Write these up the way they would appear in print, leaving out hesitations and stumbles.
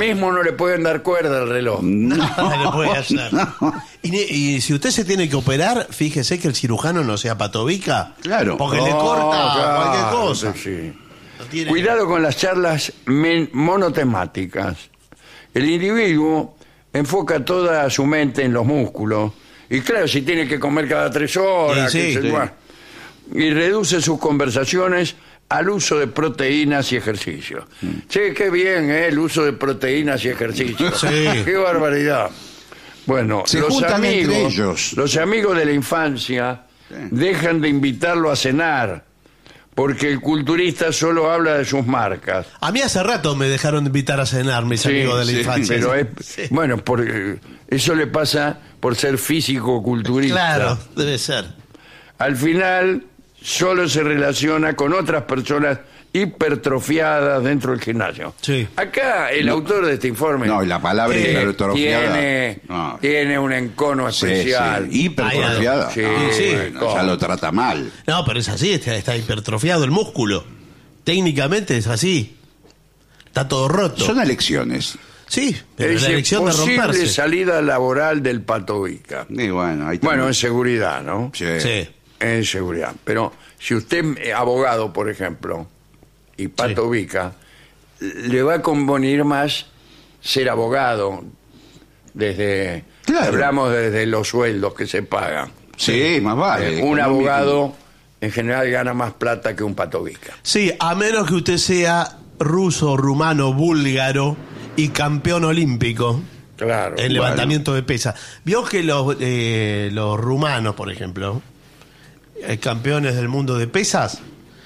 mismo no le pueden dar cuerda al reloj. Nada le puede hacer. No. Y si usted se tiene que operar, fíjese que el cirujano no sea patovica. Claro. Porque le corta cualquier cosa. Sí. No tiene- Cuidado con las charlas monotemáticas. El individuo enfoca toda su mente en los músculos. Y claro, si tiene que comer cada 3 horas, Sí, qué sé sí. yo, y reduce sus conversaciones al uso de proteínas y ejercicio. Che, qué bien, el uso de proteínas y ejercicio. Sí. Qué barbaridad. Bueno, Se juntan entre ellos. los amigos de la infancia dejan de invitarlo a cenar porque el culturista solo habla de sus marcas. A mí hace rato me dejaron de invitar a cenar mis amigos de la sí, infancia. Pero es, Sí. bueno, eso le pasa por ser físico-culturista. Claro, debe ser. Al final, solo se relaciona con otras personas hipertrofiadas dentro del gimnasio. Sí. Acá, el autor de este informe No, la palabra hipertrofiada. No. tiene un encono Sí, especial. sí. Hipertrofiada. Sí, sí. Bueno, ya lo trata mal. No, pero es así, está hipertrofiado el músculo. Técnicamente es así. Está todo roto. Son elecciones. Sí, pero Es la elección de posible romperse. salida laboral del Patovica. Y bueno, ahí Bueno, en también. seguridad, ¿no? Sí. Sí. En seguridad. Pero si usted es abogado, por ejemplo, y Patovica, le va a convenir más ser abogado desde... Claro. Hablamos desde los sueldos que se pagan. Sí, más vale. Un Económico. abogado en general gana más plata que un Patovica. Sí, a menos que usted sea ruso, rumano, búlgaro y campeón olímpico Claro. en levantamiento de pesas. Vio que los rumanos, por ejemplo, campeones del mundo de pesas,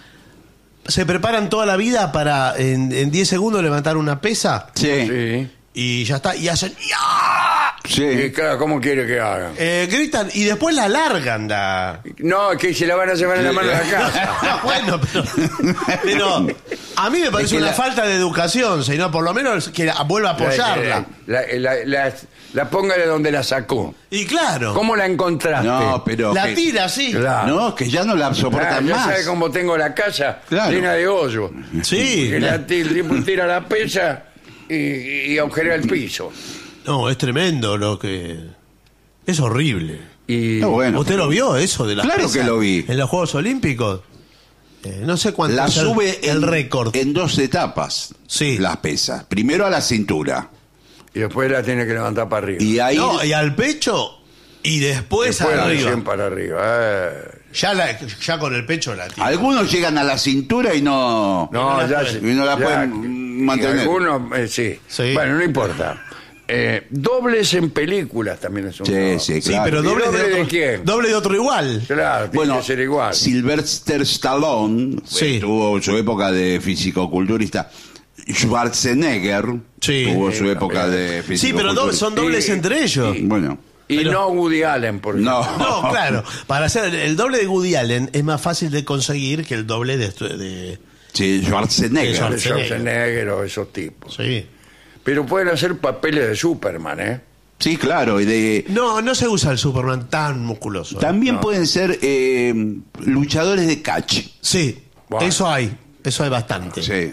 se preparan toda la vida para en 10 segundos levantar una pesa Sí. Sí. y ya está, y hacen Y Sí. claro, ¿cómo quiere que hagan? gritan y después la largan No, que se la van a llevar en la mano a la casa. Bueno, pero a mí me parece Es que una la- falta de educación, sino por lo menos que vuelva a apoyarla. La ponga de donde la sacó. Y claro, ¿Cómo la encontraste? No, pero. la que- tira así. Claro. No, que ya no la soportan Ya más. sabe cómo tengo la casa Claro. llena de hoyos. Sí. Que el tipo tira la pesa y agujera el piso. No, es tremendo lo que... Es horrible. Y No, bueno, ¿Usted lo vio eso de las Claro pesas? que lo vi. ¿En los Juegos Olímpicos? No sé cuánto La es sube el récord. en 2 etapas. Sí. Las pesas. Primero a la cintura. después la tiene que levantar para arriba. Y ahí. No, y al pecho y después Después arriba. recién para arriba. Ya con el pecho la tira. Algunos llegan a la cintura y no. No, la ya pueden. sí. Y no la Ya, pueden mantener. Algunos, sí. Sí. Bueno, no importa. Dobles en películas también es un Sí, trabajo. sí, Sí, claro. pero ¿Y doble doble de otro, de quién? doble de otro igual. Claro, tiene Bueno, que ser igual. Sylvester Stallone Sí. tuvo su época de fisicoculturista. Schwarzenegger Sí. tuvo su época de Sí, fisicoculturista. pero son dobles Sí, entre ellos. Bueno, Y pero- no Woody Allen, por ejemplo. no. No, claro. Para hacer el doble de Woody Allen es más fácil de conseguir que el doble de Sí, Schwarzenegger. Sí, De Schwarzenegger o esos tipos. sí. Pero pueden hacer papeles de Superman, ¿eh? Sí, claro. Y de, No se usa el Superman tan musculoso. también pueden ser luchadores de catch. Sí, Bueno. eso hay bastante. Sí.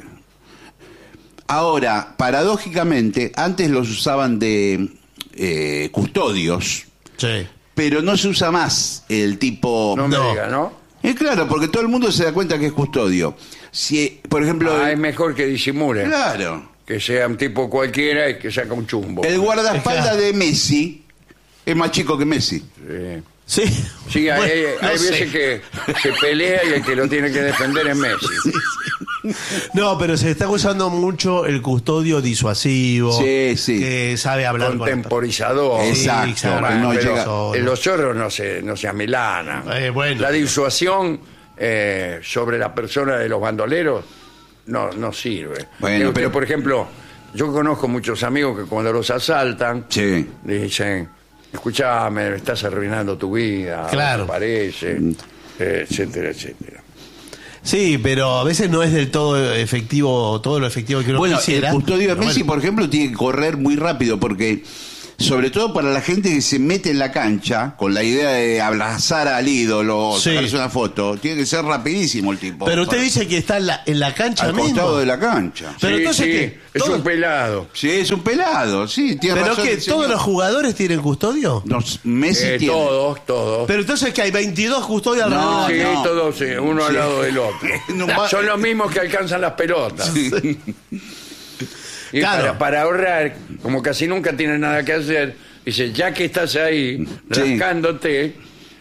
Ahora, paradójicamente, antes los usaban de custodios, Sí. pero no se usa más el tipo... No me No. diga, ¿no? Claro, porque todo el mundo se da cuenta que es custodio. Si, por ejemplo, Es mejor que disimule. claro, Que sea un tipo cualquiera y que saca un chumbo. el guardaespaldas Claro. de Messi es más chico que Messi. Sí. Sí, Sí, hay, Bueno, hay no sé. veces que se pelea y el que lo tiene que defender es Messi. No, pero se está usando mucho el custodio disuasivo. Sí, sí. Que sabe hablar con Contemporizador. Exacto, claro, que no Pero llega- los zorros no se amilanan. Bueno. La disuasión sobre la persona de los bandoleros no sirve. Bueno, pero- por ejemplo, yo conozco muchos amigos que cuando los asaltan Sí. dicen, escuchame, me estás arruinando tu vida, Claro. ¿no te parece? Etcétera, etcétera. Sí, pero a veces no es del todo efectivo, todo lo efectivo que uno Bueno, quisiera. el custodio de Pero Messi, bueno. por ejemplo, tiene que correr muy rápido porque sobre todo para la gente que se mete en la cancha con la idea de abrazar al ídolo, Sí. sacarse una foto, tiene que ser rapidísimo el tipo. Pero usted dice que está en la cancha al mismo. costado de la cancha. Pero Sí, entonces sí, ¿qué? es Todo- un pelado. Sí, es un pelado, sí, tiene ¿Pero razón. qué? el señor. ¿Todos los jugadores tienen custodio? Messi tiene. Todos. Pero entonces que hay 22 custodios No, alrededor de la Sí, no. todos, uno al Sí. lado del otro. No va- Son los mismos que alcanzan las pelotas. Y Claro. para ahorrar, como casi nunca tienen nada que hacer, dice, ya que estás ahí Sí. rascándote,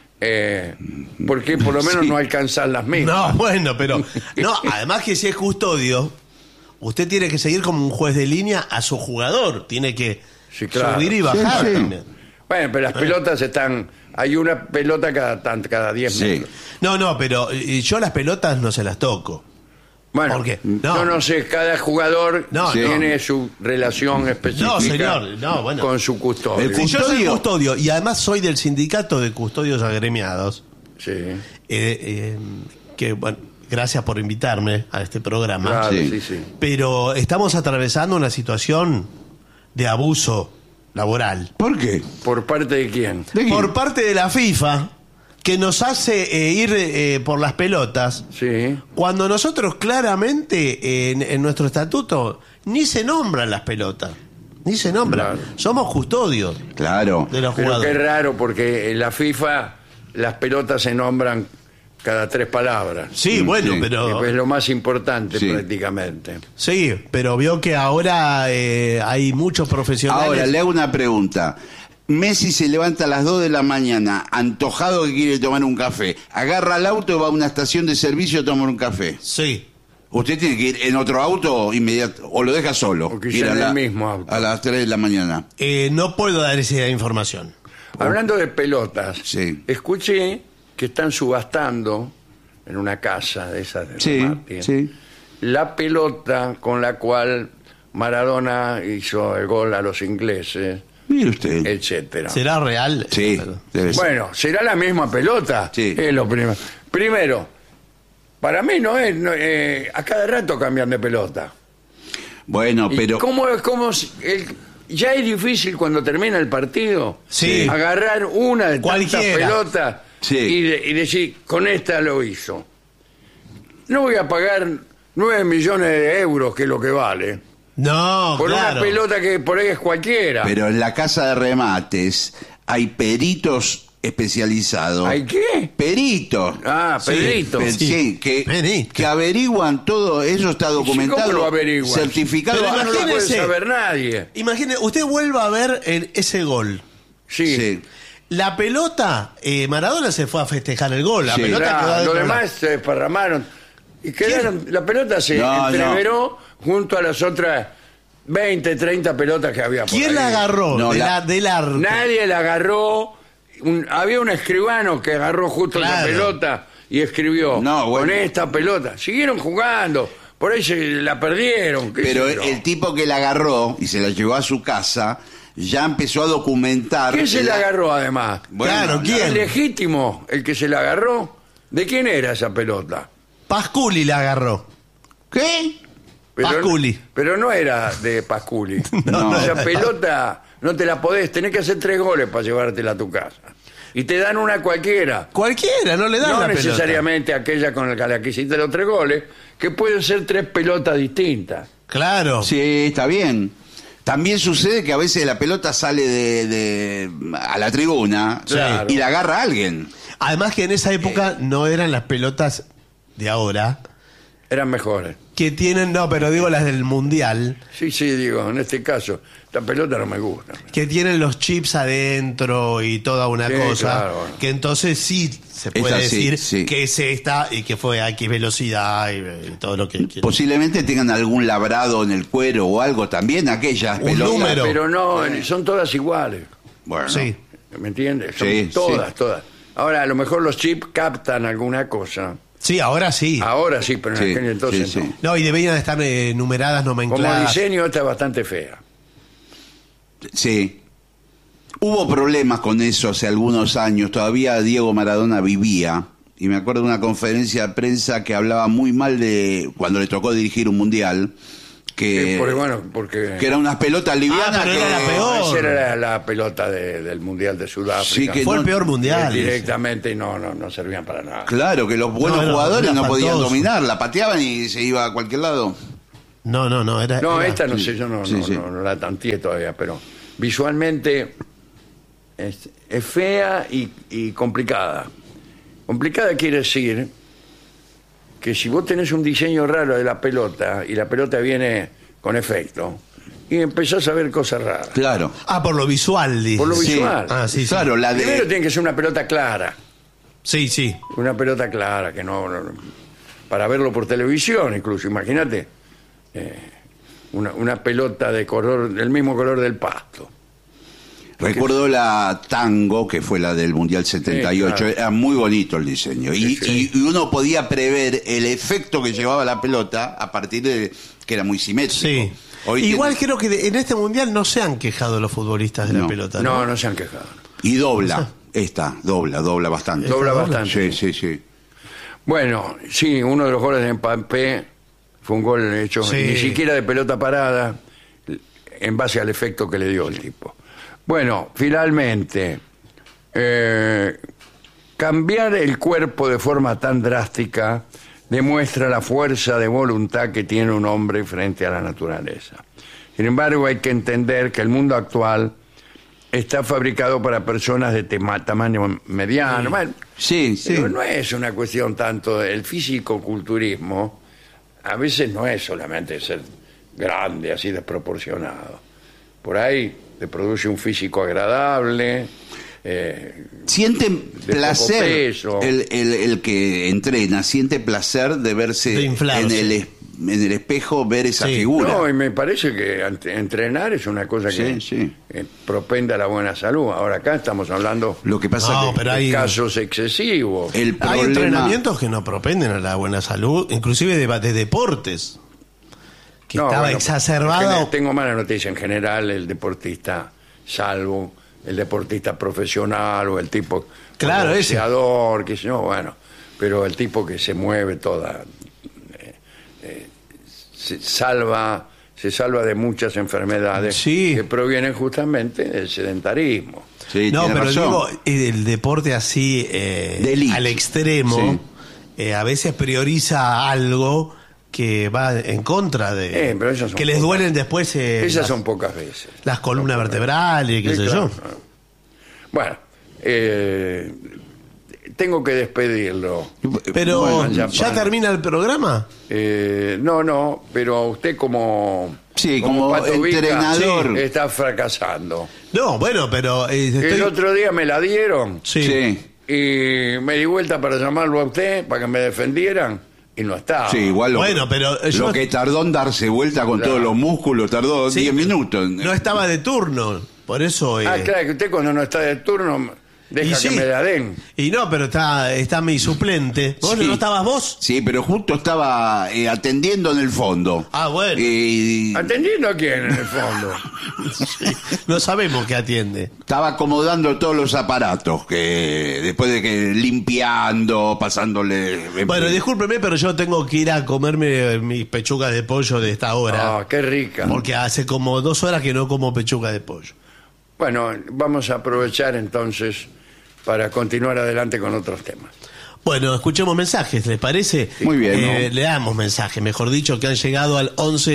¿por qué por lo menos Sí. no alcanzar las mismas? No, bueno, pero... No, además que si es custodio, usted tiene que seguir como un juez de línea a su jugador. Tiene que Sí, claro. subir y bajar Sí, sí. también. Bueno, pero las pelotas están... Hay una pelota cada 10 Sí. metros. No, pero yo las pelotas no se las toco. Bueno, ¿Por qué? yo no sé, cada jugador No, tiene su relación específica No, señor, no, bueno. con su custodio. El Si yo soy ¿Custodio? custodio y además soy del sindicato de custodios agremiados, Sí, que, bueno, gracias por invitarme a este programa, claro, Sí. sí. pero estamos atravesando una situación de abuso laboral ¿Por qué? ¿Por parte de quién? ¿De quién? por parte de la FIFA, que nos hace ir por las pelotas, Sí. cuando nosotros claramente en nuestro estatuto ni se nombran las pelotas, ni se nombran. Claro. Somos custodios Claro. de los Pero qué jugadores. raro, porque en la FIFA las pelotas se nombran cada 3 palabras. Sí, bueno, Sí. pero Es lo más importante Sí. prácticamente. sí, pero vio que ahora hay muchos profesionales. Ahora, le hago una pregunta. Messi se levanta a las 2 de la mañana, antojado que quiere tomar un café. Agarra el auto y va a una estación de servicio a tomar un café. Sí. Usted tiene que ir en otro auto inmediato, o lo deja solo. O quizá Ir a en el mismo auto. A las 3 de la mañana. No puedo dar esa información. Hablando de pelotas, Sí. escuché que están subastando en una casa de esas de Sí, Martín, sí. la pelota con la cual Maradona hizo el gol a los ingleses, Mire usted. etcétera. ¿Será real? Sí, debe ser. Bueno, ¿será la misma pelota? Sí. Es lo primero. Primero, para mí no es... a cada rato cambian de pelota. Bueno, ¿Y pero... ya es difícil cuando termina el partido Sí. agarrar una de tantas Cualquiera. pelotas Sí. y decir, con esta lo hizo. No voy a pagar 9 millones de euros, que es lo que vale, No, por claro. una pelota que por ahí es cualquiera. Pero en la casa de remates hay peritos especializados. ¿Hay qué? Peritos. Ah, Sí, Pedrito. Sí, que, Perito. que averiguan todo, eso está documentado. ¿Cómo lo averiguan? Certificado. Pero Eso no lo puede imagínese. saber nadie. Imagine, usted vuelva a ver ese gol. Sí. Sí. La pelota, Maradona se fue a festejar el gol. La Sí. pelota Claro, quedó adentro los de la- demás se desparramaron y quedaron, la pelota se No, entreveró junto a las otras 20, 30 pelotas que había por ¿Quién ahí. la agarró No, del arco? Nadie la agarró. Había un escribano que agarró justo la Claro. pelota y escribió No, bueno. con esta pelota. Siguieron jugando, por ahí se la perdieron. qué Pero sé yo. el tipo que la agarró y se la llevó a su casa ya empezó a documentar. ¿Quién se la agarró además? Bueno, Claro, ¿quién? ¿Es legítimo el que se la agarró? ¿De quién era esa pelota? Pasculi la agarró. ¿Qué? Pasculi. Pero no era de Pasculi. No. Esa pelota no te la podés, tenés que hacer 3 goles para llevártela a tu casa. Y te dan una cualquiera. Cualquiera, no le dan No la pelota. necesariamente aquella con la que hiciste los 3 goles, que pueden ser 3 pelotas distintas. Claro. Sí, está bien. También sucede que a veces la pelota sale a la tribuna Claro. y la agarra alguien. Además que en esa época no eran las pelotas de ahora, Eran mejores. que tienen, no, pero digo las del Mundial, Sí, digo, en este caso, la pelota no me gusta. que tienen los chips adentro y toda una Sí, cosa, claro, bueno. que entonces sí se puede así, decir sí. que es esta y que fue a X velocidad y todo lo que quiera. Posiblemente tengan algún labrado en el cuero o algo también, aquellas Un pelotas. número. Pero no, son todas iguales. Bueno, Sí. ¿Me entiendes? Son Sí, todas. Ahora, a lo mejor los chips captan alguna cosa. Sí, ahora sí. Ahora sí, pero en Sí, aquel entonces sí, no. sí. No, y deberían estar numeradas, Como nomencladas. diseño, esta es bastante fea. Sí. Hubo problemas con eso hace algunos años. Todavía Diego Maradona vivía. Y me acuerdo de una conferencia de prensa que hablaba muy mal de cuando le tocó dirigir un mundial. que porque eran unas pelotas livianas. pero era la peor. esa era la pelota del Mundial de Sudáfrica. Sí, que Fue el peor mundial. Directamente no servían para nada. Claro, que los buenos No, jugadores era no podían espantoso. dominar, la pateaban y se iba a cualquier lado. No, era... Esta no sé, yo no la tanteé todavía, pero visualmente es fea y complicada. Complicada quiere decir que si vos tenés un diseño raro de la pelota y la pelota viene con efecto y empezás a ver cosas raras. Claro. por lo visual, dice. Por lo Sí. visual. Sí. Claro, la Primero de... tiene que ser una pelota clara. Sí. Una pelota clara, que no para verlo por televisión incluso, imagínate. Una pelota de color, del mismo color del pasto. Recuerdo la Tango, que fue la del Mundial 78, Sí, claro. era muy bonito el diseño. Sí. Y uno podía prever el efecto que llevaba la pelota a partir de que era muy simétrico. Sí. Hoy Igual tiene- creo que en este mundial no se han quejado los futbolistas de la No. pelota. No se han quejado. Y dobla, dobla bastante. Dobla bastante. Sí. Bueno, sí, uno de los goles de Mbappé fue un gol hecho Sí. ni siquiera de pelota parada, en base al efecto que le dio el tipo. Bueno, finalmente, cambiar el cuerpo de forma tan drástica demuestra la fuerza de voluntad que tiene un hombre frente a la naturaleza. Sin embargo, hay que entender que el mundo actual está fabricado para personas de tamaño mediano. Bueno, Sí. pero no es una cuestión tanto del físico-culturismo, a veces no es solamente ser grande, así desproporcionado. Por ahí te produce un físico agradable. Siente placer, peso. el que entrena, siente placer de verse De inflarse. en el espejo, ver esa Sí. figura. No, y me parece que entrenar es una cosa que Sí. propende a la buena salud. Ahora acá estamos hablando Lo que pasa No, que pero de hay- casos excesivos. el Hay problema... entrenamientos que no propenden a la buena salud, inclusive de deportes. Que No, estaba bueno, exacerbado. tengo mala noticia. En general, el deportista, salvo el deportista profesional o el tipo Claro, ese. boxeador, que no, bueno, pero el tipo que se mueve toda, se salva de muchas enfermedades Sí. que provienen justamente del sedentarismo. Sí, No, tiene pero razón. digo, el deporte así De elite. al extremo, a veces prioriza algo que va en contra de... Pero esas son que les pocas. duelen después Esas son pocas veces. las columnas vertebrales, qué Sí, sé claro. yo. Bueno, tengo que despedirlo. Pero, Bueno, ¿ya termina el programa? No, pero usted como como Vica, entrenador. está fracasando. No, bueno, pero... El otro día me la dieron Sí. y me di vuelta para llamarlo a usted para que me defendieran y no estaba. Sí, igual Bueno, pero yo- lo que tardó en darse vuelta con Claro. todos los músculos, tardó Sí, 10 minutos. No estaba de turno, por eso... Claro, que usted cuando no está de turno deja Y que sí. me la den. Y no, pero está mi suplente. ¿Vos Sí. no estabas vos? Sí, pero justo estaba atendiendo en el fondo. Ah, bueno. Y ¿Atendiendo a quién en el fondo? No sabemos qué atiende. estaba acomodando todos los aparatos, que después de que limpiando, pasándole... Bueno, discúlpeme, pero yo tengo que ir a comerme mis pechugas de pollo de esta hora. Ah, qué rica. Porque hace como 2 horas que no como pechuga de pollo. Bueno, vamos a aprovechar entonces para continuar adelante con otros temas. Bueno, escuchemos mensajes, ¿les parece? Muy bien, ¿no? Leamos mensajes, mejor dicho, que han llegado al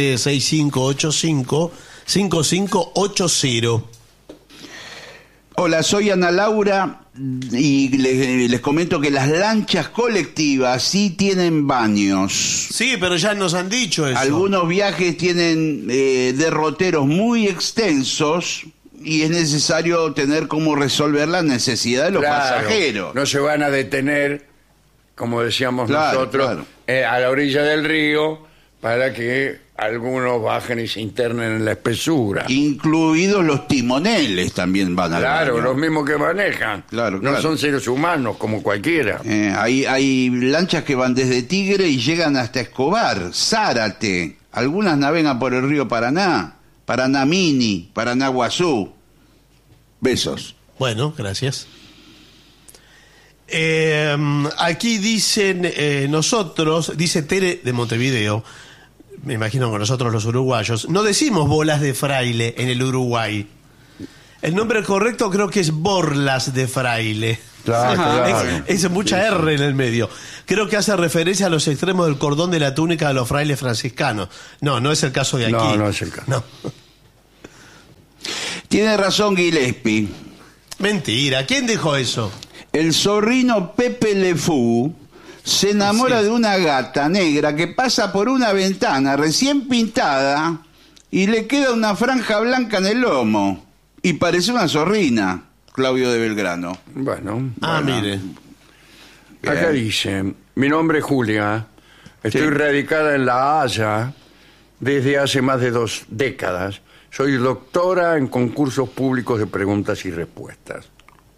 1165855580. Hola, soy Ana Laura y les comento que las lanchas colectivas sí tienen baños. Sí, pero ya nos han dicho eso. Algunos viajes tienen derroteros muy extensos y es necesario tener cómo resolver la necesidad de los Claro, pasajeros. no se van a detener, como decíamos Claro, nosotros, claro. A la orilla del río para que algunos bajen y se internen en la espesura. Incluidos los timoneles también van al Claro, baño. los mismos que manejan. Claro, No claro. son seres humanos como cualquiera. Hay lanchas que van desde Tigre y llegan hasta Escobar, Zárate. Algunas navegan por el río Paraná, Paranamini, Paranaguazú. Besos. Bueno, gracias. Aquí dicen nosotros, dice Tere de Montevideo, me imagino con nosotros los uruguayos, no decimos bolas de fraile en el Uruguay. El nombre correcto creo que es borlas de fraile. Claro. Es mucha R en el medio. Creo que hace referencia a los extremos del cordón de la túnica de los frailes franciscanos. No es el caso de aquí. No es el caso. No. Tiene razón Gillespie. Mentira, ¿quién dijo eso? El zorrino Pepe Le Fou se enamora de una gata negra que pasa por una ventana recién pintada y le queda una franja blanca en el lomo. Y parece una zorrina, Claudio de Belgrano. Bueno. Mire. Acá dice, mi nombre es Julia, estoy radicada en La Haya desde hace más de 2 décadas. Soy doctora en concursos públicos de preguntas y respuestas.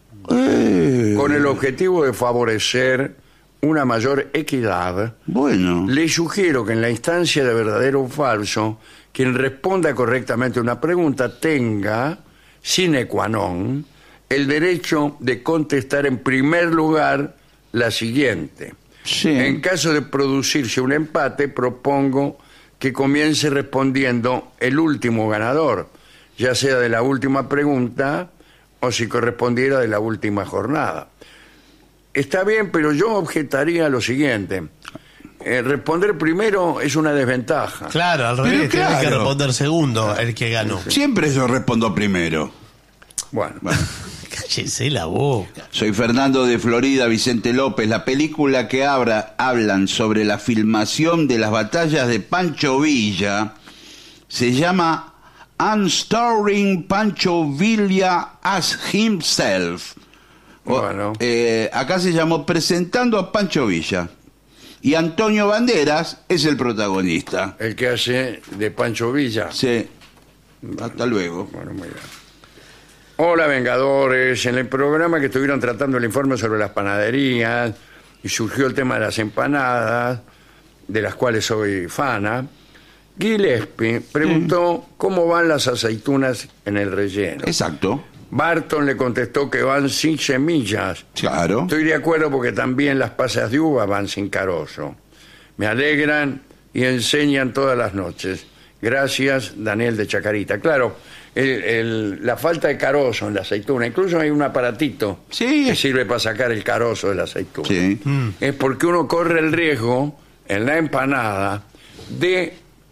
Con el objetivo de favorecer una mayor equidad, le sugiero que en la instancia de verdadero o falso, quien responda correctamente a una pregunta tenga, sine qua non, el derecho de contestar en primer lugar la siguiente. Sí. En caso de producirse un empate, propongo que comience respondiendo el último ganador, ya sea de la última pregunta o si correspondiera de la última jornada. Está bien, pero yo objetaría lo siguiente. Responder primero es una desventaja. Claro, al revés, tiene que responder segundo el que ganó. Siempre yo respondo primero. Bueno. Cállese la boca. Soy Fernando de Florida, Vicente López. La película que hablan sobre la filmación de las batallas de Pancho Villa se llama Unstarring Pancho Villa as Himself. Bueno. Acá se llamó Presentando a Pancho Villa. Y Antonio Banderas es el protagonista. El que hace de Pancho Villa. Sí. Hasta luego. Bueno, muy bien. Hola, Vengadores. En el programa que estuvieron tratando el informe sobre las panaderías y surgió el tema de las empanadas, de las cuales soy fana, Gillespie preguntó cómo van las aceitunas en el relleno. Exacto. Barton le contestó que van sin semillas. Claro. Estoy de acuerdo porque también las pasas de uva van sin carozo. Me alegran y enseñan todas las noches. Gracias, Daniel de Chacarita. Claro, la falta de carozo en la aceituna, incluso hay un aparatito que sirve para sacar el carozo de la aceituna. Sí. Es porque uno corre el riesgo en la empanada de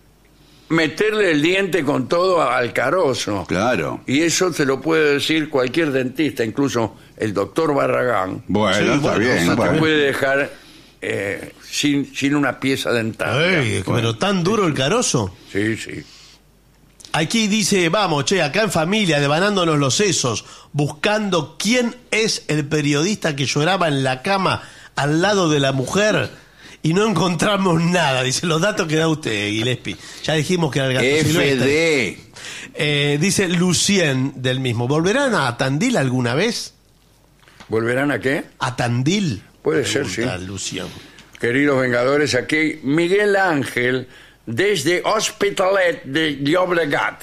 meterle el diente con todo al carozo. Claro. Y eso te lo puede decir cualquier dentista, incluso el doctor Barragán. Bueno, está bien. No te puede dejar sin una pieza dental. Pero tan duro el carozo. Sí, sí. Aquí dice, vamos, acá en familia, devanándonos los sesos, buscando quién es el periodista que lloraba en la cama al lado de la mujer y no encontramos nada. Dice, los datos que da usted, Gillespie. Ya dijimos que era el gato silvestre. Dice Lucien del mismo. ¿Volverán a Tandil alguna vez? ¿Volverán a qué? ¿A Tandil? Puede ser, sí. Lucien. Queridos Vengadores, aquí Miguel Ángel desde Hospitalet de Llobregat.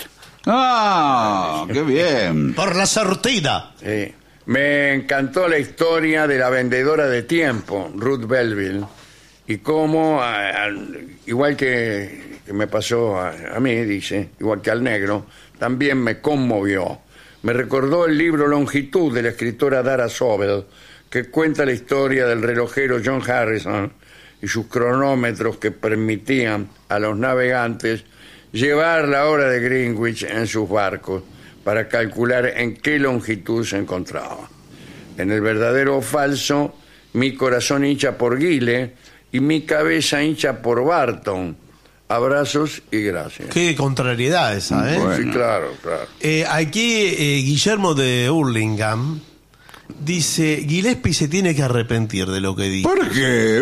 ¡Ah! ¡Qué bien! Por la sortida. Sí. Me encantó la historia de la vendedora de tiempo, Ruth Belville, y cómo, igual que me pasó a mí, dice, igual que al negro, también me conmovió. Me recordó el libro Longitud de la escritora Dara Sobel, que cuenta la historia del relojero John Harrison y sus cronómetros que permitían a los navegantes llevar la hora de Greenwich en sus barcos para calcular en qué longitud se encontraba. En el verdadero o falso, mi corazón hincha por Guile y mi cabeza hincha por Barton. Abrazos y gracias. Qué contrariedad esa, ¿eh? Bueno. Sí, claro, claro. Aquí Guillermo de Hurlingham dice, Gillespie se tiene que arrepentir de lo que dijo. ¿Por qué?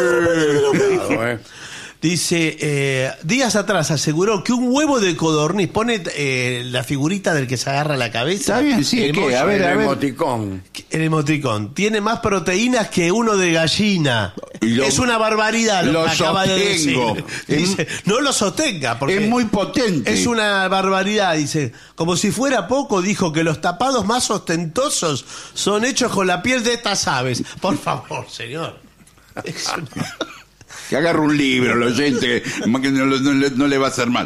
Claro, Dice, días atrás aseguró que un huevo de codorniz, pone la figurita del que se agarra la cabeza. Está bien, sí, el ¿qué? A ver, el a ver. emoticón. El emoticón. Tiene más proteínas que uno de gallina. Es una barbaridad lo que acaba de decir. Dice, no lo sostenga, porque Es muy potente. es una barbaridad. Dice, como si fuera poco, dijo que los tapados más ostentosos son hechos con la piel de estas aves. Por favor, señor. Que agarre un libro, el oyente, más que no le va a hacer mal.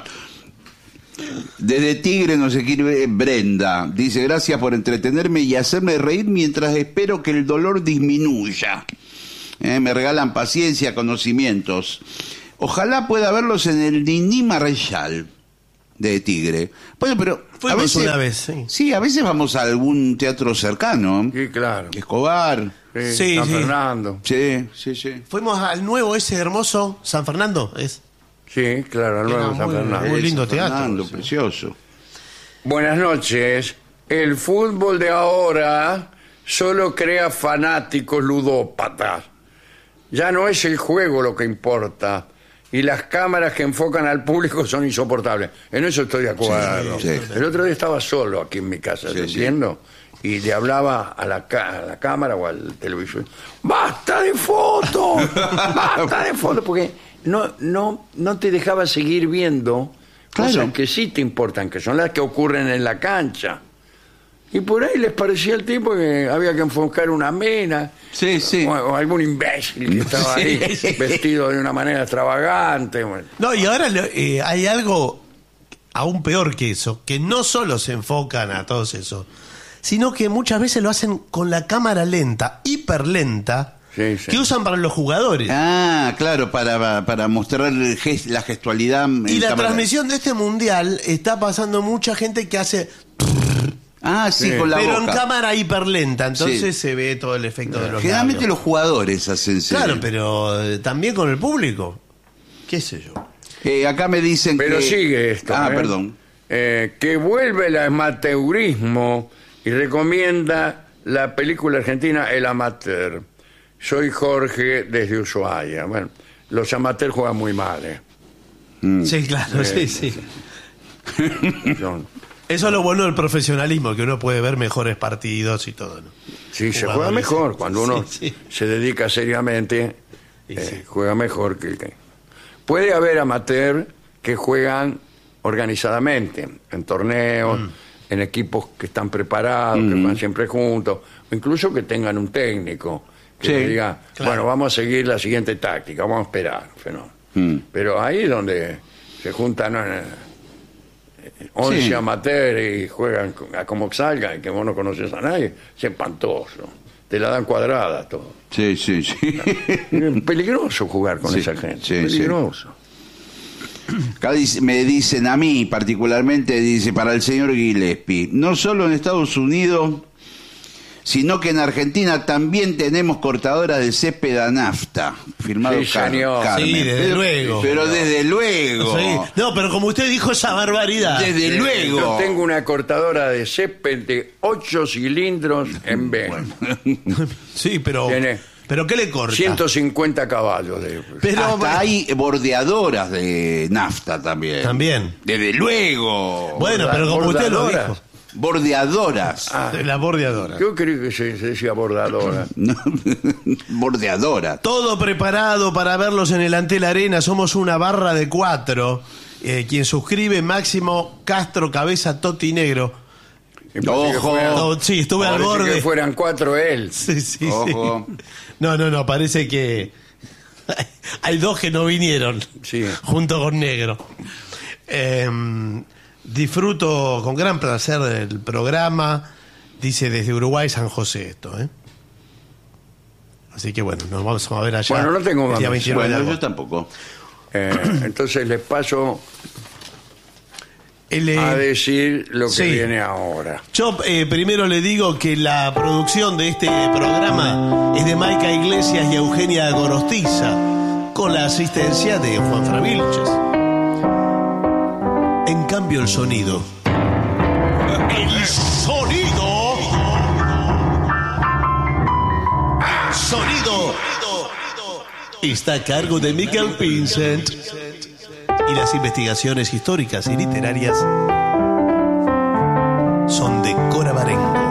Desde Tigre nos escribe Brenda. Dice, gracias por entretenerme y hacerme reír mientras espero que el dolor disminuya. Me regalan paciencia, conocimientos. Ojalá pueda verlos en el Nini Marechal de Tigre. Bueno, pero Fuimos a veces, una vez, sí. Sí, a veces vamos a algún teatro cercano. Sí, claro. Escobar. Sí, San sí. Fernando. Sí. Fuimos al nuevo ese hermoso San Fernando, ¿es? Sí, claro, al nuevo Era San muy- Fernando. muy lindo San teatro, Fernando, sí. precioso. Buenas noches. El fútbol de ahora solo crea fanáticos ludópatas. Ya no es el juego lo que importa. Y las cámaras que enfocan al público son insoportables. En eso estoy de acuerdo. Sí. El otro día estaba solo aquí en mi casa, Sí, ¿te sí. entiendo? Y le hablaba a la cámara o al televisor. ¡Basta de fotos! ¡Basta de fotos! Porque no te dejaba seguir viendo cosas Claro. que sí te importan, que son las que ocurren en la cancha. Y por ahí les parecía al tipo que había que enfocar una mina. Sí. O algún imbécil que estaba ahí Sí. vestido de una manera extravagante. Bueno, No, y ahora hay algo aún peor que eso, que no solo se enfocan a todos esos, sino que muchas veces lo hacen con la cámara lenta, hiper lenta, Sí. que usan para los jugadores. Ah, claro, para mostrar la gestualidad. Y en la cámara. transmisión de este mundial está pasando mucha gente que hace, Ah, sí, Sí. con la pero boca. en cámara hiperlenta, entonces Sí. se ve todo el efecto de los Generalmente labios. los jugadores hacen Claro, pero también con el público. ¿Qué sé yo? acá me dicen pero que... sigue esto. Ah, ¿eh? perdón. Que vuelve el amateurismo y recomienda la película argentina El Amateur. Soy Jorge desde Ushuaia. Bueno, los amateurs juegan muy mal. Sí, claro, sí. Son- Eso es lo bueno del profesionalismo, que uno puede ver mejores partidos y todo, ¿no? sí, se Jugadores, juega mejor. sí. Cuando uno Sí, sí. se dedica seriamente, Y sí. juega mejor que... Puede haber amateurs que juegan organizadamente, en torneos, en equipos que están preparados, que van siempre juntos, o incluso que tengan un técnico que Sí, le diga, claro. bueno, vamos a seguir la siguiente táctica, vamos a esperar. Fenómeno. Pero ahí es donde se juntan 11 Sí. amateurs y juegan a como salgan, que vos no conoces a nadie, es espantoso. Te la dan cuadrada todo. Sí. Es peligroso jugar con Sí, esa gente. sí, Peligroso. Acá me dicen a mí particularmente, dice, para el señor Gillespie, no solo en Estados Unidos, sino que en Argentina también tenemos cortadoras de césped a nafta. Firmado Sí, señor. Carmen. Sí, desde luego. Pero desde luego. Sí. No, pero como usted dijo esa barbaridad. Desde luego. Yo tengo una cortadora de césped de 8 cilindros en B. Sí, pero Tiene ¿qué le corta? 150 caballos. Pero Hasta hay bordeadoras de nafta también. también. Desde luego. Bueno, pero como usted lo bordadoras. dijo. Bordeadoras. La bordeadora. Yo creí que se decía bordadora. No, bordeadoras. Todo preparado para verlos en el Antel Arena. Somos una barra de 4. Quien suscribe, Máximo Castro Cabeza Toti Negro. Y pensé que Ojo. fueran- No, sí, estuve al parece borde. que fueran 4 él. Sí, sí, Ojo. sí. No, parece que hay 2 que no vinieron. Sí. Junto con Negro. Disfruto con gran placer del programa. Dice desde Uruguay, San José esto, ¿eh? Así que bueno, nos vamos a ver allá. Bueno, no tengo el más día mensajes. 29 de Bueno, yo agosto. tampoco. Entonces les paso El, a decir lo que sí. viene ahora. Yo primero le digo que la producción de este programa es de Maica Iglesias y Eugenia Gorostiza, con la asistencia de Juan Fravilches. En cambio, el sonido. ¡El sonido! ¡El sonido! Está a cargo de Miguel Vincent. Y las investigaciones históricas y literarias son de Cora Barengo.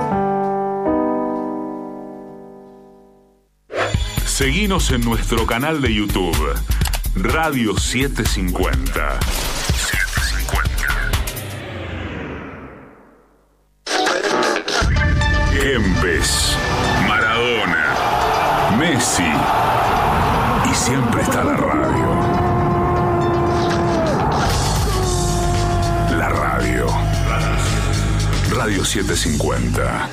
Seguinos en nuestro canal de YouTube, Radio 750. Kempes, Maradona, Messi y siempre está la radio. La radio. Radio 750.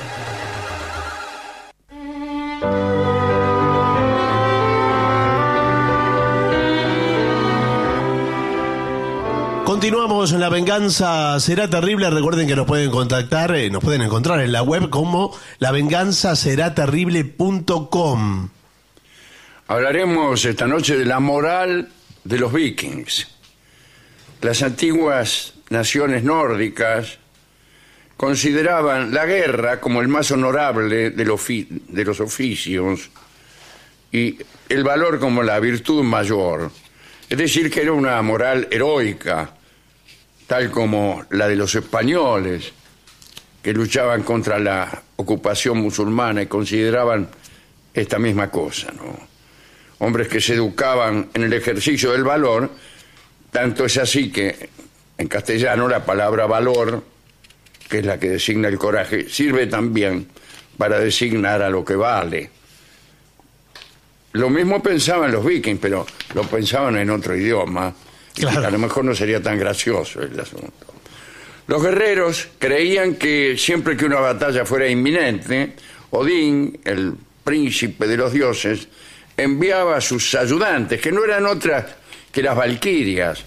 Continuamos en La Venganza Será Terrible. Recuerden que nos pueden contactar, nos pueden encontrar en la web como lavenganzaseraterrible.com. Hablaremos esta noche de la moral de los vikings. Las antiguas naciones nórdicas consideraban la guerra como el más honorable de los oficios y el valor como la virtud mayor. Es decir, que era una moral heroica, tal como la de los españoles, que luchaban contra la ocupación musulmana y consideraban esta misma cosa, ¿no? Hombres que se educaban en el ejercicio del valor, tanto es así que en castellano la palabra valor, que es la que designa el coraje, sirve también para designar a lo que vale. Lo mismo pensaban los vikings, pero lo pensaban en otro idioma. Claro. Y a lo mejor no sería tan gracioso el asunto. Los guerreros creían que siempre que una batalla fuera inminente, Odín, el príncipe de los dioses, enviaba a sus ayudantes, que no eran otras que las valquirias,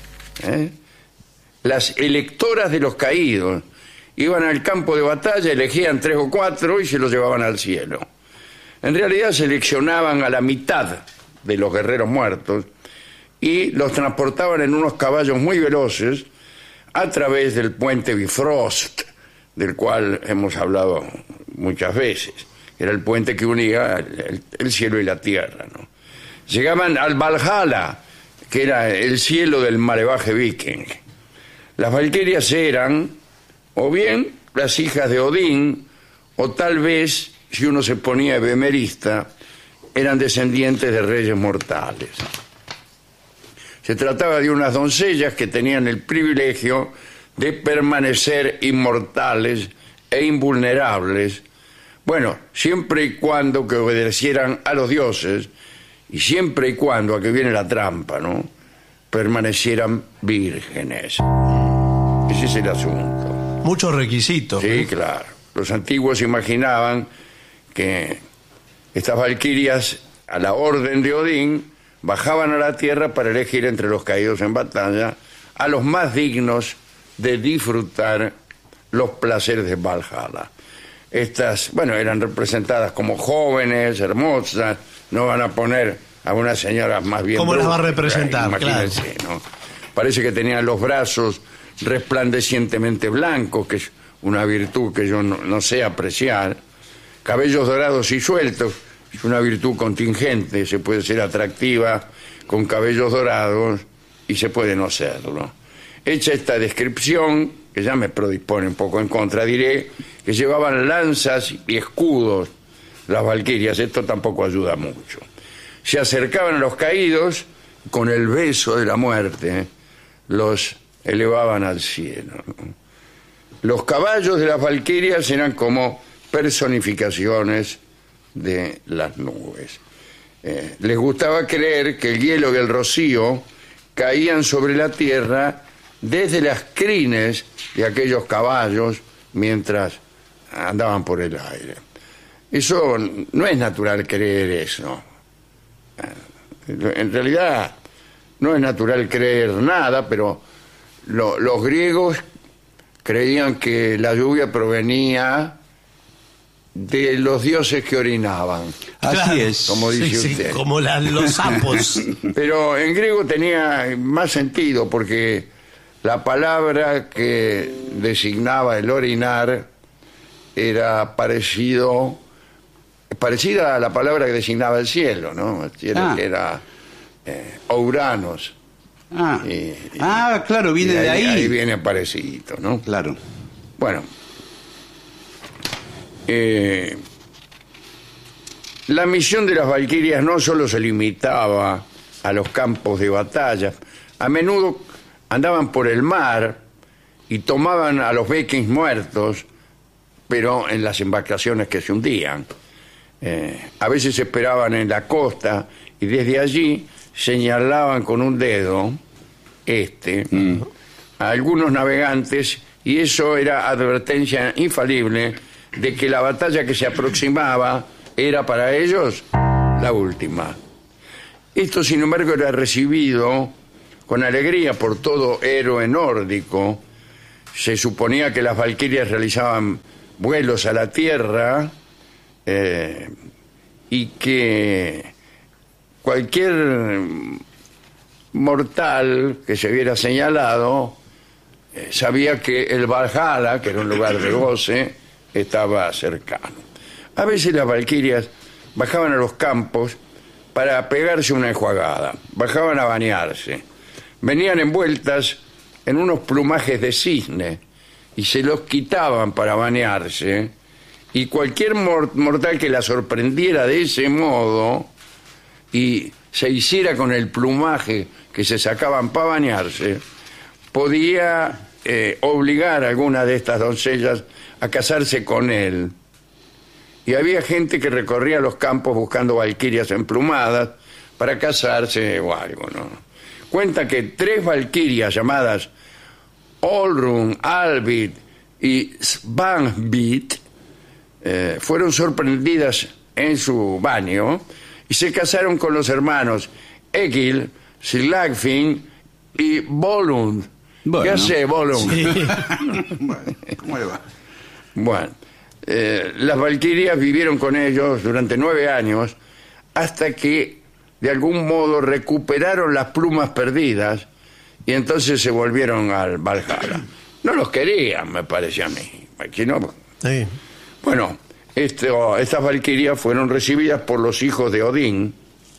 las electoras de los caídos. Iban al campo de batalla, elegían 3 o 4 y se los llevaban al cielo. En realidad seleccionaban a la mitad de los guerreros muertos y los transportaban en unos caballos muy veloces a través del puente Bifrost, del cual hemos hablado muchas veces. Era el puente que unía el cielo y la tierra, ¿no? Llegaban al Valhalla, que era el cielo del malevaje viking. Las valquirias eran o bien las hijas de Odín, o tal vez, si uno se ponía bemerista, eran descendientes de reyes mortales. Se trataba de unas doncellas que tenían el privilegio de permanecer inmortales e invulnerables, bueno, siempre y cuando que obedecieran a los dioses, y siempre y cuando, aquí viene la trampa, ¿no?, permanecieran vírgenes. Ese es el asunto. Muchos requisitos. Sí, claro. Los antiguos imaginaban que estas valquirias, a la orden de Odín, bajaban a la tierra para elegir entre los caídos en batalla a los más dignos de disfrutar los placeres de Valhalla. Estas, bueno, eran representadas como jóvenes, hermosas. No van a poner a unas señoras más bien... ¿Cómo las va a representar? Imagínense, claro, ¿no? Parece que tenían los brazos resplandecientemente blancos, que es una virtud que yo no sé apreciar. Cabellos dorados y sueltos, es una virtud contingente. Se puede ser atractiva con cabellos dorados y se puede no serlo. Hecha esta descripción, que ya me predispone un poco en contra, diré que llevaban lanzas y escudos las valquirias. Esto tampoco ayuda mucho. Se acercaban a los caídos con el beso de la muerte, los elevaban al cielo. Los caballos de las valquirias eran como personificaciones de las nubes. Les gustaba creer que el hielo y el rocío caían sobre la tierra desde las crines de aquellos caballos mientras andaban por el aire. Eso no es natural creer eso. En realidad no es natural creer nada, pero los griegos creían que la lluvia provenía de los dioses que orinaban. Así Claro. es. Como dice Sí, usted. como los sapos. Pero en griego tenía más sentido, porque la palabra que designaba el orinar era parecida a la palabra que designaba el cielo, ¿no? El cielo era Ouranos. Claro, viene Y de ahí. Ahí viene parecido, ¿no? Claro. Bueno. La misión de las valquirias no solo se limitaba a los campos de batalla. A menudo andaban por el mar y tomaban a los vikings muertos, pero en las embarcaciones que se hundían. A veces esperaban en la costa y desde allí señalaban con un dedo, a algunos navegantes, y eso era advertencia infalible de que la batalla que se aproximaba era para ellos la última. Esto, sin embargo, era recibido con alegría por todo héroe nórdico. Se suponía que las valquirias realizaban vuelos a la tierra y que cualquier mortal que se viera señalado sabía que el Valhalla, que era un lugar de goce, estaba cercano. A veces las valquirias bajaban a los campos para pegarse una enjuagada, bajaban a bañarse, venían envueltas en unos plumajes de cisne y se los quitaban para bañarse, y cualquier mortal que la sorprendiera de ese modo y se hiciera con el plumaje que se sacaban para bañarse, podía obligar a alguna de estas doncellas a casarse con él. Y había gente que recorría los campos buscando valquirias emplumadas para casarse o algo, ¿no? Cuenta que 3 valquirias llamadas Olrun, Alvid y Svanhvit fueron sorprendidas en su baño y se casaron con los hermanos Egil, Slagfin y Volund. Bueno. ¿Qué hace Volund? Sí. ¿Cómo le va? Bueno, las valquirias vivieron con ellos durante 9 años hasta que de algún modo recuperaron las plumas perdidas y entonces se volvieron al Valhalla. No los querían, me parece a mí. Aquí no. Sí. Bueno, estas valquirias fueron recibidas por los hijos de Odín.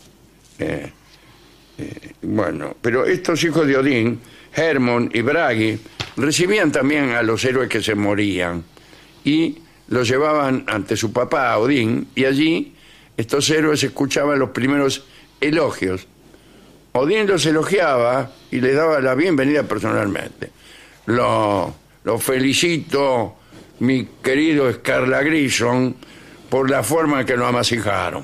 Bueno, pero estos hijos de Odín, Hermon y Bragi, recibían también a los héroes que se morían y los llevaban ante su papá Odín, y allí estos héroes escuchaban los primeros elogios. Odín los elogiaba y les daba la bienvenida personalmente. Lo felicito, mi querido Scarla Grison, por la forma en que lo amasijaron.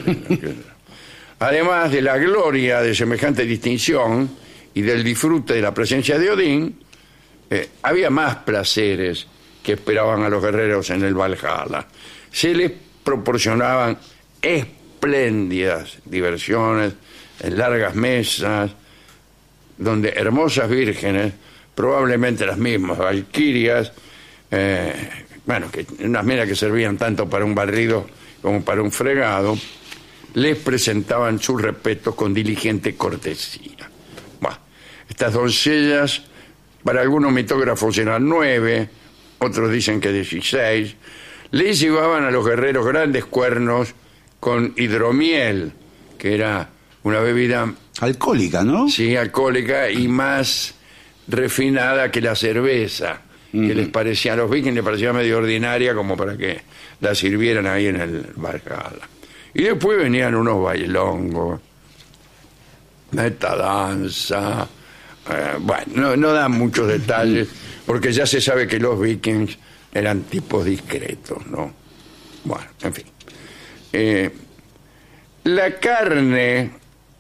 Además de la gloria de semejante distinción y del disfrute de la presencia de Odín, había más placeres que esperaban a los guerreros en el Valhalla. Se les proporcionaban espléndidas diversiones en largas mesas, donde hermosas vírgenes, probablemente las mismas valquirias, que unas minas que servían tanto para un barrido como para un fregado, les presentaban sus respetos con diligente cortesía. Bueno, estas doncellas, para algunos mitógrafos eran 9, otros dicen que 16, les llevaban a los guerreros grandes cuernos con hidromiel, que era una bebida... Alcohólica, ¿no? Sí, alcohólica y más refinada que la cerveza, que les parecía, a los vikings les parecía medio ordinaria como para que la sirvieran ahí en el Valhalla. Y después venían unos bailongos, esta danza... no dan muchos detalles, porque ya se sabe que los vikings eran tipos discretos, ¿no? Bueno, en fin. La carne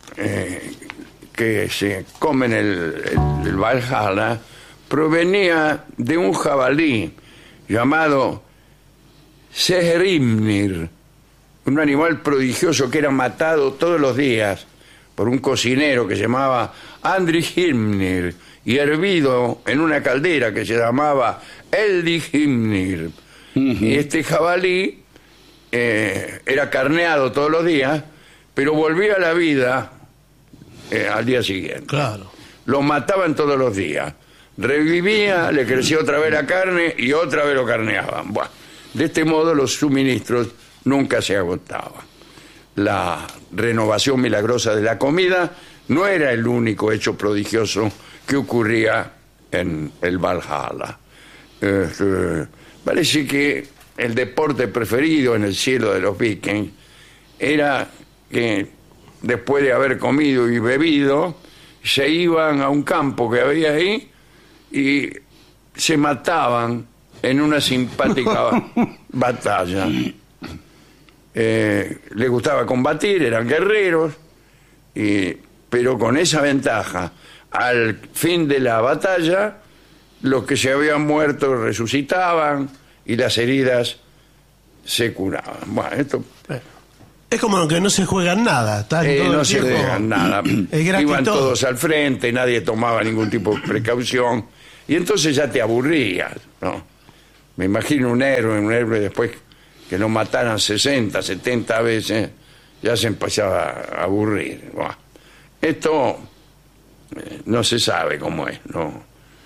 que se come en el Valhalla provenía de un jabalí llamado Sehrimnir, un animal prodigioso que era matado todos los días por un cocinero que se llamaba Andrihrimnir y hervido en una caldera que se llamaba Eldihrimnir. Y este jabalí era carneado todos los días, pero volvía a la vida al día siguiente. Claro. Lo mataban todos los días. Revivía, le crecía otra vez la carne y otra vez lo carneaban. Bueno, de este modo los suministros nunca se agotaban. La renovación milagrosa de la comida no era el único hecho prodigioso que ocurría en el Valhalla. Parece que el deporte preferido en el cielo de los vikings era que después de haber comido y bebido se iban a un campo que había ahí y se mataban en una simpática batalla. Les gustaba combatir, eran guerreros y pero con esa ventaja, al fin de la batalla, los que se habían muerto resucitaban y las heridas se curaban. Bueno, esto Es como que no se juegan nada. Están todo no el se tiempo- juegan nada. Es gratis Iban todo. todos al frente, nadie tomaba ningún tipo de precaución. Y entonces ya te aburrías, ¿no? Me imagino un héroe después que lo mataran 60, 70 veces, ya se empezaba a aburrir. Buah. Esto no se sabe cómo es, ¿no?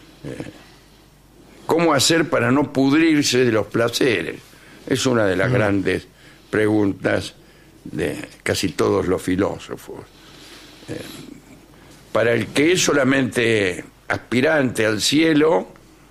¿Cómo hacer para no pudrirse de los placeres? Es una de las grandes preguntas de casi todos los filósofos. Para el que es solamente aspirante al cielo,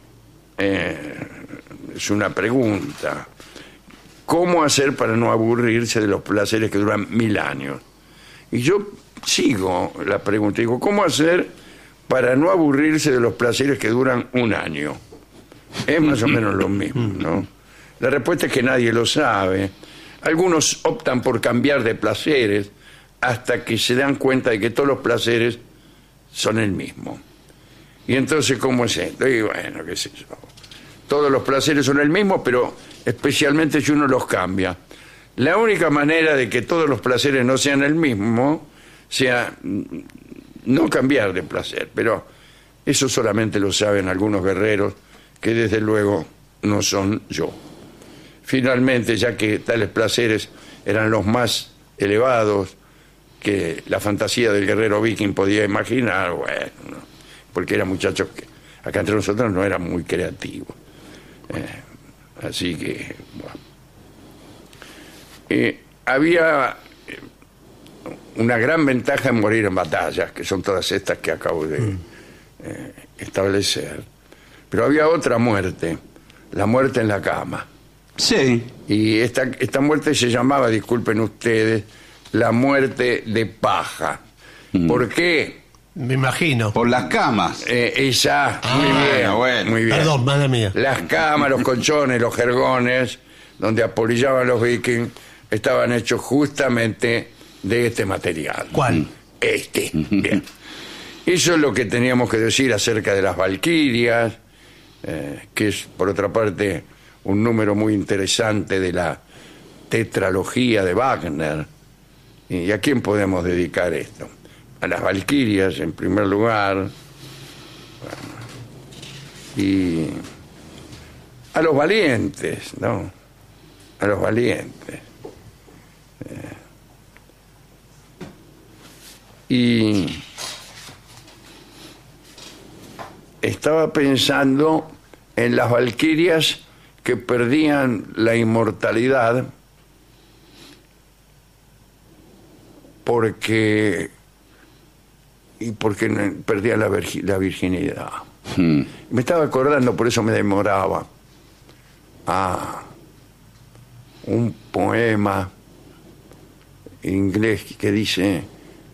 es una pregunta. ¿Cómo hacer para no aburrirse de los placeres que duran 1000 años? Y yo sigo la pregunta, digo, ¿cómo hacer para no aburrirse de los placeres que duran 1 año? Es más o menos lo mismo, ¿no? La respuesta es que nadie lo sabe. Algunos optan por cambiar de placeres hasta que se dan cuenta de que todos los placeres son el mismo. Y entonces, ¿cómo es esto? Y bueno, qué sé yo. Todos los placeres son el mismo, pero especialmente si uno los cambia. La única manera de que todos los placeres no sean el mismo sea no cambiar de placer, pero eso solamente lo saben algunos guerreros que desde luego no son yo. Finalmente, ya que tales placeres eran los más elevados que la fantasía del guerrero viking podía imaginar, bueno, porque eran muchachos que acá entre nosotros no eran muy creativos. Así que, bueno. Había una gran ventaja en morir en batallas, que son todas estas que acabo de establecer. Pero había otra muerte, la muerte en la cama. Sí. Y esta muerte se llamaba, disculpen ustedes, la muerte de paja. ¿Por qué? Me imagino. Por las camas. Esa, muy bien, bueno. muy bien. Perdón, madre mía. Las camas, los colchones, los jergones, donde apolillaban los vikings, estaban hechos justamente de este material. ¿Cuál? Bien. Eso es lo que teníamos que decir acerca de las valquirias, que es, por otra parte, un número muy interesante de la tetralogía de Wagner. ¿Y a quién podemos dedicar esto? A las valquirias, en primer lugar, y a los valientes, ¿no? A los valientes. Y estaba pensando en las valquirias que perdían la inmortalidad porque perdían la virginidad. Me estaba acordando, por eso me demoraba, a un poema inglés que dice: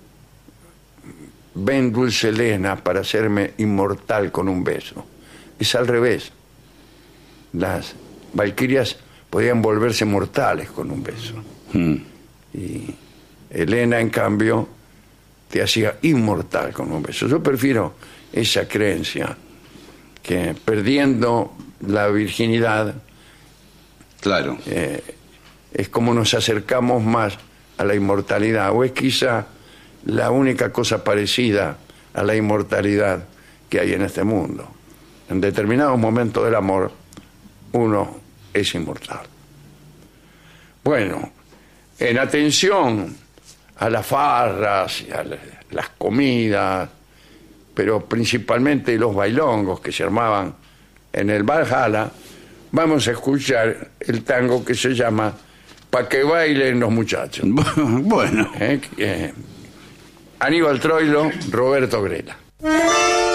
ven, dulce Helena, para hacerme inmortal con un beso. Es al revés. Las valquirias podían volverse mortales con un beso. Y Helena, en cambio, te hacía inmortal con un beso. Yo prefiero esa creencia, que perdiendo la virginidad, Claro. es como nos acercamos más a la inmortalidad, o es quizá la única cosa parecida a la inmortalidad que hay en este mundo. En determinados momentos del amor, uno es inmortal. Bueno, en atención a las farras, a las comidas, pero principalmente los bailongos que se armaban en el Valhalla, vamos a escuchar el tango que se llama Pa' que bailen los muchachos. Bueno. Aníbal Troilo, Roberto Grela.